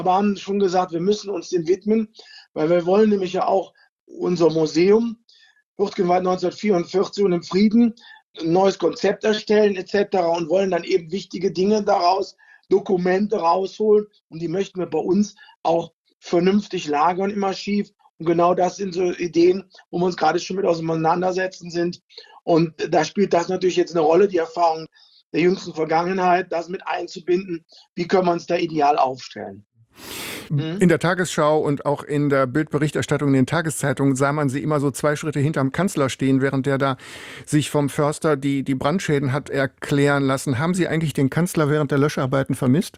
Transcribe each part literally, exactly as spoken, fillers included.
aber haben schon gesagt, wir müssen uns dem widmen, weil wir wollen nämlich ja auch unser Museum, Hürtgenwald neunzehnhundertvierundvierzig und im Frieden, ein neues Konzept erstellen et cetera und wollen dann eben wichtige Dinge daraus, Dokumente rausholen und die möchten wir bei uns auch vernünftig lagern im Archiv. Und genau das sind so Ideen, wo wir uns gerade schon mit auseinandersetzen sind. Und da spielt das natürlich jetzt eine Rolle, die Erfahrung der jüngsten Vergangenheit, das mit einzubinden. Wie können wir uns da ideal aufstellen? In der Tagesschau und auch in der Bildberichterstattung in den Tageszeitungen sah man sie immer so zwei Schritte hinterm Kanzler stehen, während der da sich vom Förster die, die Brandschäden hat erklären lassen. Haben Sie eigentlich den Kanzler während der Löscharbeiten vermisst?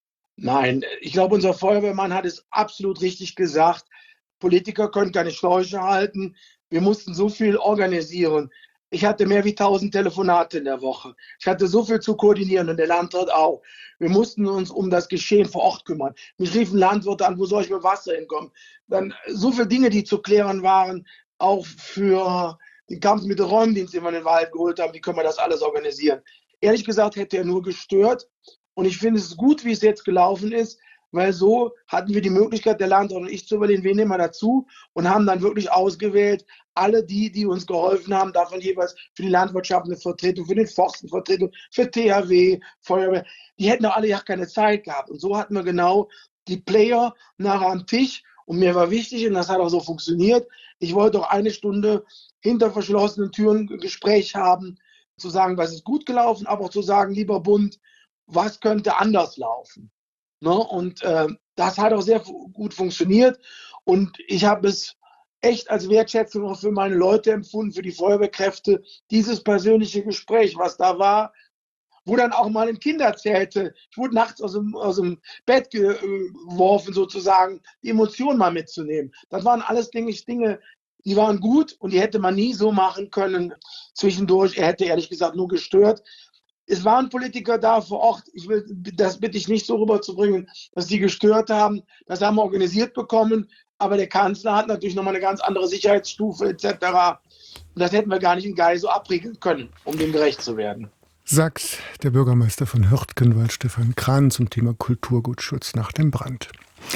Nein, ich glaube, unser Feuerwehrmann hat es absolut richtig gesagt. Politiker können keine Schläuche halten. Wir mussten so viel organisieren. Ich hatte mehr wie tausend Telefonate in der Woche. Ich hatte so viel zu koordinieren und der Landrat auch. Wir mussten uns um das Geschehen vor Ort kümmern. Mich riefen Landwirte an, wo soll ich mit Wasser hinkommen? Dann so viele Dinge, die zu klären waren, auch für den Kampf mit dem Räumdienst, den wir in den Wald geholt haben, wie können wir das alles organisieren? Ehrlich gesagt hätte er nur gestört. Und ich finde es gut, wie es jetzt gelaufen ist, weil so hatten wir die Möglichkeit, der Landrat und ich zu überlegen, wen nehmen wir dazu und haben dann wirklich ausgewählt, alle die, die uns geholfen haben, davon jeweils für die Landwirtschaft eine Vertretung, für den Forst eine Vertretung, für T H W, Feuerwehr, die hätten auch alle ja keine Zeit gehabt. Und so hatten wir genau die Player nachher am Tisch und mir war wichtig, und das hat auch so funktioniert, ich wollte auch eine Stunde hinter verschlossenen Türen ein Gespräch haben, zu sagen, was ist gut gelaufen, aber auch zu sagen, lieber Bund, was könnte anders laufen? Ne? Und äh, das hat auch sehr gut funktioniert und ich habe es echt als Wertschätzung auch für meine Leute empfunden, für die Feuerwehrkräfte, dieses persönliche Gespräch, was da war, wo dann auch mal ein Kind erzählte, ich wurde nachts aus dem, aus dem Bett geworfen sozusagen, die Emotionen mal mitzunehmen. Das waren alles Dinge, Dinge, die waren gut und die hätte man nie so machen können zwischendurch. Er hätte ehrlich gesagt nur gestört. Es waren Politiker da vor Ort, ich will, das bitte ich nicht so rüberzubringen, dass die gestört haben. Das haben wir organisiert bekommen, aber der Kanzler hat natürlich nochmal eine ganz andere Sicherheitsstufe et cetera. Und das hätten wir gar nicht in Geil so abriegeln können, um dem gerecht zu werden. Sagt der Bürgermeister von Hürtgenwald, Stefan Krahn, zum Thema Kulturgutschutz nach dem Brand.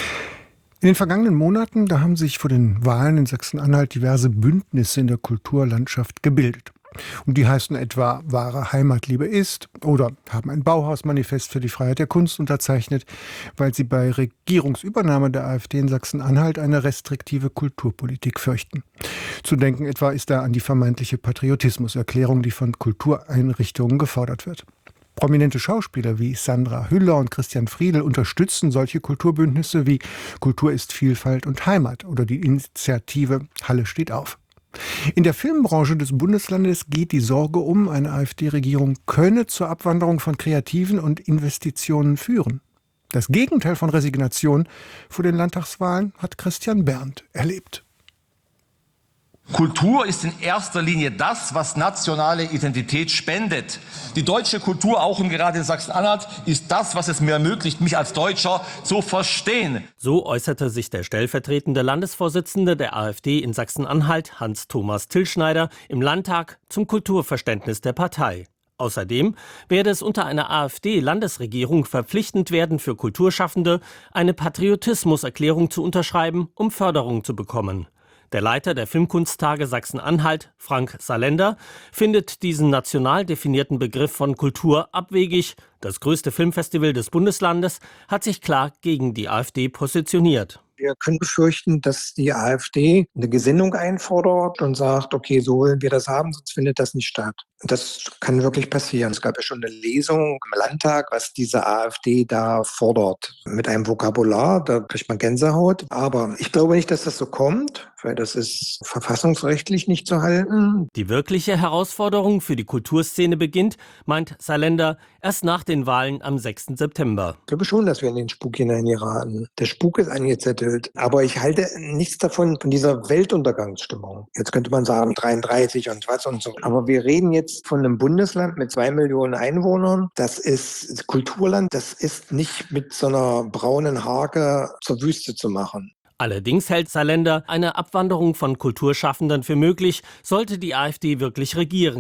In den vergangenen Monaten, da haben sich vor den Wahlen in Sachsen-Anhalt diverse Bündnisse in der Kulturlandschaft gebildet. Und die heißen etwa Wahre Heimatliebe ist oder haben ein Bauhausmanifest für die Freiheit der Kunst unterzeichnet, weil sie bei Regierungsübernahme der AfD in Sachsen-Anhalt eine restriktive Kulturpolitik fürchten. Zu denken etwa ist da an die vermeintliche Patriotismuserklärung, die von Kultureinrichtungen gefordert wird. Prominente Schauspieler wie Sandra Hüller und Christian Friedel unterstützen solche Kulturbündnisse wie Kultur ist Vielfalt und Heimat oder die Initiative Halle steht auf. In der Filmbranche des Bundeslandes geht die Sorge um, eine AfD-Regierung könne zur Abwanderung von Kreativen und Investitionen führen. Das Gegenteil von Resignation vor den Landtagswahlen hat Christian Berndt erlebt. Kultur ist in erster Linie das, was nationale Identität spendet. Die deutsche Kultur, auch und gerade in Sachsen-Anhalt, ist das, was es mir ermöglicht, mich als Deutscher zu verstehen. So äußerte sich der stellvertretende Landesvorsitzende der AfD in Sachsen-Anhalt, Hans-Thomas Tillschneider, im Landtag zum Kulturverständnis der Partei. Außerdem werde es unter einer AfD-Landesregierung verpflichtend werden, für Kulturschaffende eine Patriotismuserklärung zu unterschreiben, um Förderung zu bekommen. Der Leiter der Filmkunsttage Sachsen-Anhalt, Frank Salender, findet diesen national definierten Begriff von Kultur abwegig. Das größte Filmfestival des Bundeslandes hat sich klar gegen die AfD positioniert. Wir können befürchten, dass die AfD eine Gesinnung einfordert und sagt, okay, so wollen wir das haben, sonst findet das nicht statt. Das kann wirklich passieren. Es gab ja schon eine Lesung im Landtag, was diese AfD da fordert. Mit einem Vokabular, da kriegt man Gänsehaut. Aber ich glaube nicht, dass das so kommt, weil das ist verfassungsrechtlich nicht zu halten. Die wirkliche Herausforderung für die Kulturszene beginnt, meint Salender, erst nach den Wahlen am sechsten September. Ich glaube schon, dass wir in den Spuk hineingeraten. Der Spuk ist angezettelt. Aber ich halte nichts davon, von dieser Weltuntergangsstimmung. Jetzt könnte man sagen, dreiunddreißig und was und so. Aber wir reden jetzt von einem Bundesland mit zwei Millionen Einwohnern. Das ist Kulturland. Das ist nicht mit so einer braunen Hake zur Wüste zu machen. Allerdings hält Salender eine Abwanderung von Kulturschaffenden für möglich, sollte die AfD wirklich regieren.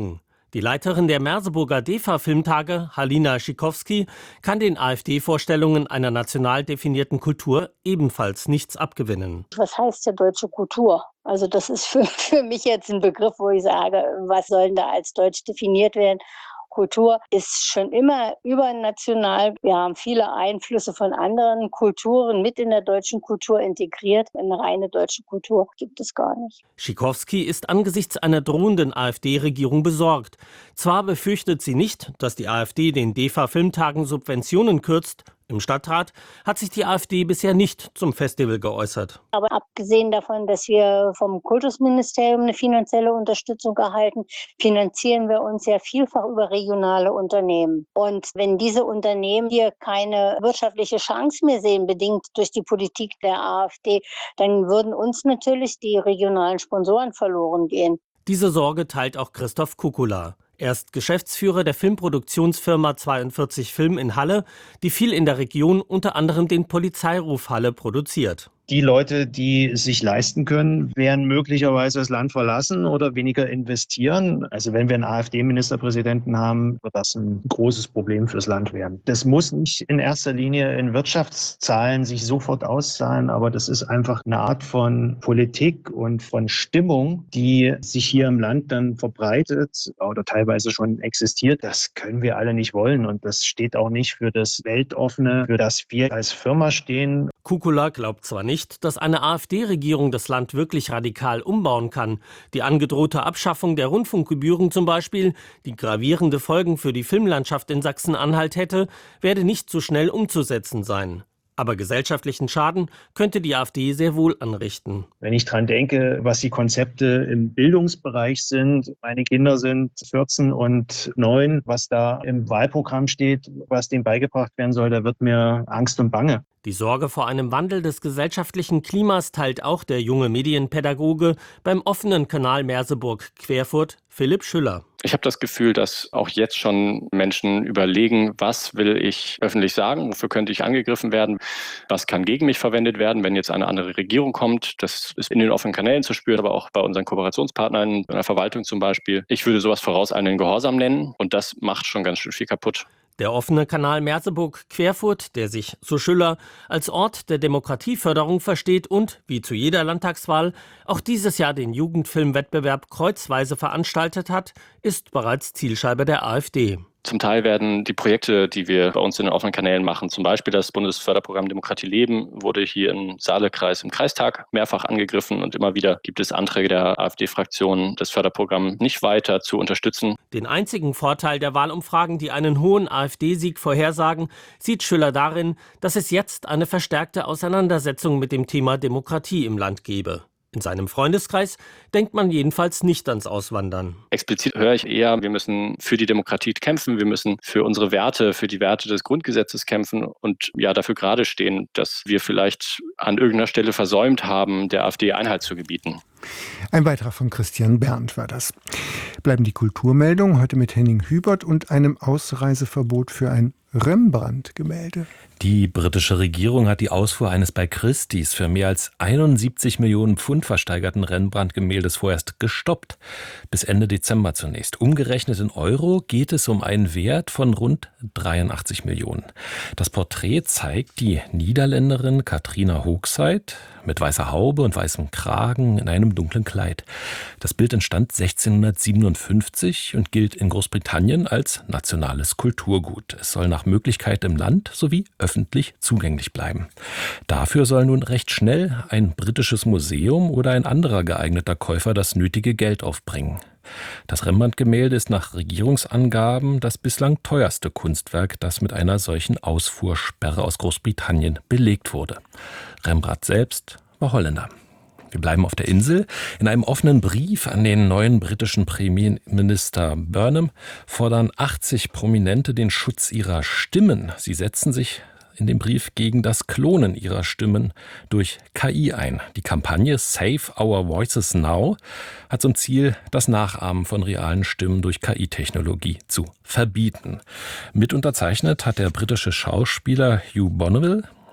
Die Leiterin der Merseburger D E F A-Filmtage, Halina Schikowski, kann den AfD-Vorstellungen einer national definierten Kultur ebenfalls nichts abgewinnen. Was heißt ja deutsche Kultur? Also das ist für, für mich jetzt ein Begriff, wo ich sage, was soll denn da als deutsch definiert werden? Kultur ist schon immer übernational. Wir haben viele Einflüsse von anderen Kulturen mit in der deutschen Kultur integriert. Eine reine deutsche Kultur gibt es gar nicht. Schikowski ist angesichts einer drohenden AfD-Regierung besorgt. Zwar befürchtet sie nicht, dass die AfD den D E F A-Filmtagen Subventionen kürzt. Im Stadtrat hat sich die AfD bisher nicht zum Festival geäußert. Aber abgesehen davon, dass wir vom Kultusministerium eine finanzielle Unterstützung erhalten, finanzieren wir uns ja vielfach über regionale Unternehmen. Und wenn diese Unternehmen hier keine wirtschaftliche Chance mehr sehen, bedingt durch die Politik der AfD, dann würden uns natürlich die regionalen Sponsoren verloren gehen. Diese Sorge teilt auch Christoph Kukula. Er ist Geschäftsführer der Filmproduktionsfirma zweiundvierzig Film in Halle, die viel in der Region, unter anderem den Polizeiruf Halle, produziert. Die Leute, die sich leisten können, werden möglicherweise das Land verlassen oder weniger investieren. Also wenn wir einen AfD-Ministerpräsidenten haben, wird das ein großes Problem fürs Land werden. Das muss nicht in erster Linie in Wirtschaftszahlen sich sofort auszahlen, aber das ist einfach eine Art von Politik und von Stimmung, die sich hier im Land dann verbreitet oder teilweise schon existiert. Das können wir alle nicht wollen und das steht auch nicht für das Weltoffene, für das wir als Firma stehen. Kukula glaubt zwar nicht, dass eine AfD-Regierung das Land wirklich radikal umbauen kann. Die angedrohte Abschaffung der Rundfunkgebühren zum Beispiel, die gravierende Folgen für die Filmlandschaft in Sachsen-Anhalt hätte, werde nicht so schnell umzusetzen sein. Aber gesellschaftlichen Schaden könnte die AfD sehr wohl anrichten. Wenn ich dran denke, was die Konzepte im Bildungsbereich sind, meine Kinder sind vierzehn und neun, was da im Wahlprogramm steht, was denen beigebracht werden soll, da wird mir Angst und Bange. Die Sorge vor einem Wandel des gesellschaftlichen Klimas teilt auch der junge Medienpädagoge beim offenen Kanal Merseburg-Querfurt, Philipp Schüller. Ich habe das Gefühl, dass auch jetzt schon Menschen überlegen, was will ich öffentlich sagen, wofür könnte ich angegriffen werden, was kann gegen mich verwendet werden, wenn jetzt eine andere Regierung kommt. Das ist in den offenen Kanälen zu spüren, aber auch bei unseren Kooperationspartnern in der Verwaltung zum Beispiel. Ich würde sowas vorauseilenden Gehorsam nennen und das macht schon ganz schön viel kaputt. Der offene Kanal Merseburg-Querfurt, der sich, so Schüller, als Ort der Demokratieförderung versteht und, wie zu jeder Landtagswahl, auch dieses Jahr den Jugendfilmwettbewerb kreuzweise veranstaltet hat, ist bereits Zielscheibe der AfD. Zum Teil werden die Projekte, die wir bei uns in den offenen Kanälen machen, zum Beispiel das Bundesförderprogramm Demokratie leben, wurde hier im Saale-Kreis im Kreistag mehrfach angegriffen und immer wieder gibt es Anträge der AfD-Fraktion, das Förderprogramm nicht weiter zu unterstützen. Den einzigen Vorteil der Wahlumfragen, die einen hohen AfD-Sieg vorhersagen, sieht Schüller darin, dass es jetzt eine verstärkte Auseinandersetzung mit dem Thema Demokratie im Land gebe. In seinem Freundeskreis denkt man jedenfalls nicht ans Auswandern. Explizit höre ich eher, wir müssen für die Demokratie kämpfen, wir müssen für unsere Werte, für die Werte des Grundgesetzes kämpfen und ja dafür gerade stehen, dass wir vielleicht an irgendeiner Stelle versäumt haben, der AfD Einhalt zu gebieten. Ein Beitrag von Christian Berndt war das. Bleiben die Kulturmeldungen heute mit Henning Hubert und einem Ausreiseverbot für ein Rembrandt-Gemälde. Die britische Regierung hat die Ausfuhr eines bei Christie's für mehr als einundsiebzig Millionen Pfund versteigerten Rembrandt-Gemäldes vorerst gestoppt. Bis Ende Dezember zunächst. Umgerechnet in Euro geht es um einen Wert von rund dreiundachtzig Millionen. Das Porträt zeigt die Niederländerin Katrina Hoogstraat mit weißer Haube und weißem Kragen in einem dunklen Kleid. Das Bild entstand sechzehnhundertsiebenundfünfzig und gilt in Großbritannien als nationales Kulturgut. Es soll nach Möglichkeit im Land sowie öffentlich zugänglich bleiben. Dafür soll nun recht schnell ein britisches Museum oder ein anderer geeigneter Käufer das nötige Geld aufbringen. Das Rembrandt-Gemälde ist nach Regierungsangaben das bislang teuerste Kunstwerk, das mit einer solchen Ausfuhrsperre aus Großbritannien belegt wurde. Rembrandt selbst war Holländer. Wir bleiben auf der Insel. In einem offenen Brief an den neuen britischen Premierminister Burnham fordern achtzig Prominente den Schutz ihrer Stimmen. Sie setzen sich in dem Brief gegen das Klonen ihrer Stimmen durch K I ein. Die Kampagne Save Our Voices Now hat zum Ziel, das Nachahmen von realen Stimmen durch K I-Technologie zu verbieten. Mit unterzeichnet hat der britische Schauspieler Hugh Bonneville.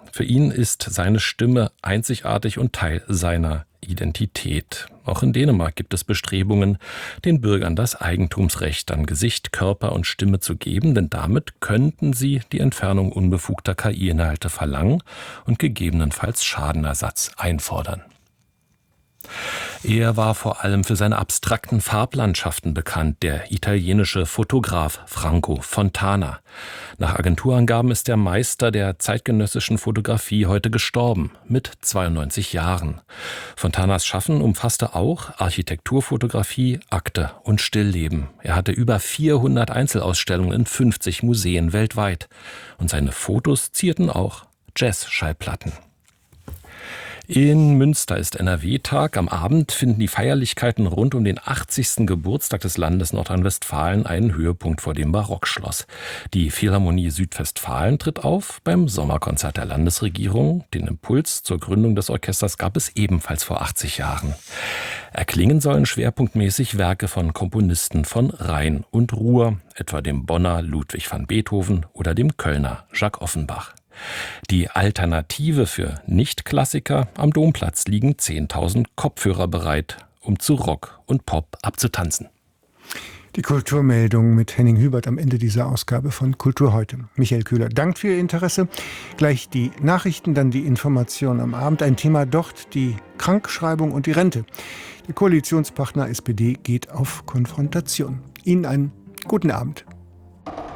Für ihn ist seine Stimme einzigartig und Teil seiner Identität. Auch in Dänemark gibt es Bestrebungen, den Bürgern das Eigentumsrecht an Gesicht, Körper und Stimme zu geben, denn damit könnten sie die Entfernung unbefugter K I-Inhalte verlangen und gegebenenfalls Schadenersatz einfordern. Er war vor allem für seine abstrakten Farblandschaften bekannt, der italienische Fotograf Franco Fontana. Nach Agenturangaben ist der Meister der zeitgenössischen Fotografie heute gestorben, mit zweiundneunzig Jahren. Fontanas Schaffen umfasste auch Architekturfotografie, Akte und Stillleben. Er hatte über vierhundert Einzelausstellungen in fünfzig Museen weltweit. Und seine Fotos zierten auch Jazz-Schallplatten. In Münster ist N R W-Tag. Am Abend finden die Feierlichkeiten rund um den achtzigsten Geburtstag des Landes Nordrhein-Westfalen einen Höhepunkt vor dem Barockschloss. Die Philharmonie Südwestfalen tritt auf beim Sommerkonzert der Landesregierung. Den Impuls zur Gründung des Orchesters gab es ebenfalls vor achtzig Jahren. Erklingen sollen schwerpunktmäßig Werke von Komponisten von Rhein und Ruhr, etwa dem Bonner Ludwig van Beethoven oder dem Kölner Jacques Offenbach. Die Alternative für Nicht-Klassiker: am Domplatz liegen zehntausend Kopfhörer bereit, um zu Rock und Pop abzutanzen. Die Kulturmeldung mit Henning Hubert am Ende dieser Ausgabe von Kultur heute. Michael Köhler dankt für Ihr Interesse. Gleich die Nachrichten, dann die Information am Abend. Ein Thema dort, die Krankschreibung und die Rente. Der Koalitionspartner S P D geht auf Konfrontation. Ihnen einen guten Abend.